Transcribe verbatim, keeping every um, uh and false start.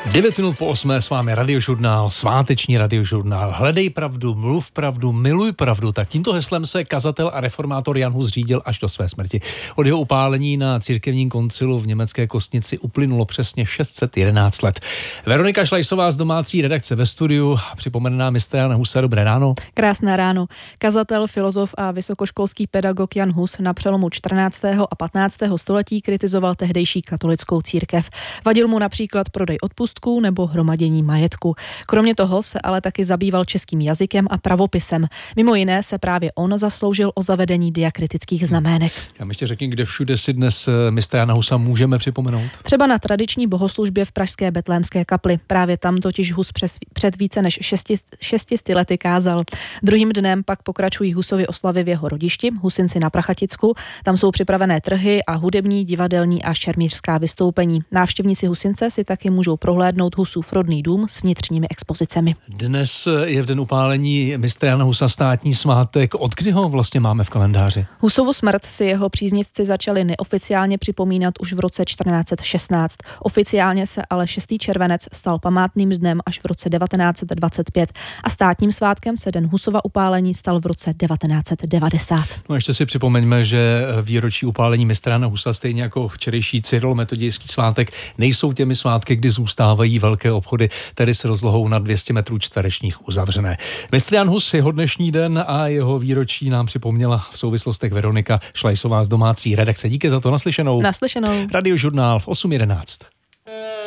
Devět minut po osmé s vámi Radiožurnál, sváteční Radiožurnál. Hledej pravdu, mluv pravdu, miluj pravdu. Tak tímto heslem se kazatel a reformátor Jan Hus řídil až do své smrti. Od jeho upálení na církevním koncilu v německé Kostnici uplynulo přesně šest set jedenáct let. Veronika Šlajsová z domácí redakce ve studiu připomene nám mistra Jana Husa. Dobré ráno. Krásné ráno. Kazatel, filozof a vysokoškolský pedagog Jan Hus na přelomu čtrnáctého a patnáctého století kritizoval tehdejší katolickou církev. Vadil mu například prodej odpustků nebo hromadění majetku. Kromě toho se ale taky zabýval českým jazykem a pravopisem. Mimo jiné se právě on zasloužil o zavedení diakritických znamének. Já mi ještě řekni, kde všude si dnes mistra Jana Husa můžeme připomenout? Třeba na tradiční bohoslužbě v pražské Betlémské kapli. Právě tam totiž Hus přes, před více než šesti, šestisty lety kázal. Druhým dnem pak pokračují Husovy oslavy v jeho rodišti, Husinci na Prachaticku. Tam jsou připravené trhy a hudební, divadelní a šermířská vystoupení. Návštěvníci Husince si taky můžou prohlédnout Husův rodný dům s vnitřními expozicemi. Dnes je v den upálení mistra Jana Husa státní svátek. Od kdy ho vlastně máme v kalendáři? Husovu smrt si jeho příznivci začali neoficiálně připomínat už v roce čtrnáct set šestnáct. Oficiálně se ale šestý červenec stal památným dnem až v roce devatenáct set dvacet pět a státním svátkem se den Husova upálení stal v roce devatenáct set devadesát. No ještě si připomeňme, že výročí upálení mistra Jana Husa, stejně jako včerejší cyrilometodějský svátek, nejsou těmi svátky, kdy zůstávají velké obchody, tedy s rozlohou na dvě stě metrů čtverečních uzavřené. Mistr Jan Hus, jeho dnešní den a jeho výročí nám připomněla v souvislostech Veronika Šlajsová z domácí redakce. Díky za to, naslyšenou. Naslyšenou. Radiožurnál v osm jedenáct.